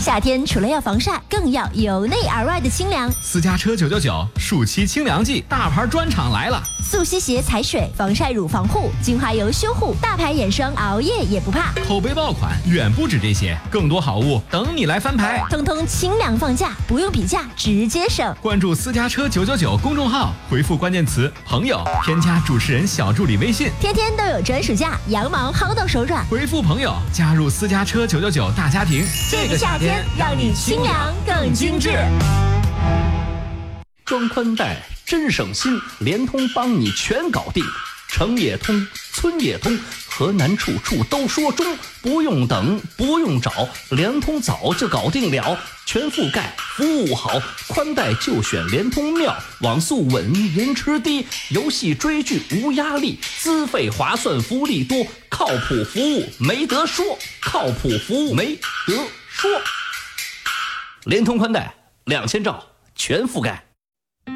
夏天除了要防晒，更要由内而外的清凉。 私家车999暑期清凉季，大牌专场来了！ 速吸鞋踩水，防晒乳防护，精华油修护，大牌眼霜熬夜也不怕。 口碑爆款远不止这些，更多好物等你来翻牌。 通通清凉放价，不用比价，直接省。 关注私家车999公众号，回复关键词朋友，添加主持人小助理微信， 天天都有专属价，羊毛薅到手软。 回复朋友，加入私家车999大家庭。 这个夏天让你清凉更精致。 装宽带真省心，联通帮你全搞定，城也通，村也通，河南处处都说中，不用等，不用找，联通早就搞定了，全覆盖，服务好，宽带就选联通妙，网速稳，延迟低，游戏追剧无压力，资费划算，福利多，靠谱服务没得说，靠谱服务没得说。联通宽带2000兆全覆盖。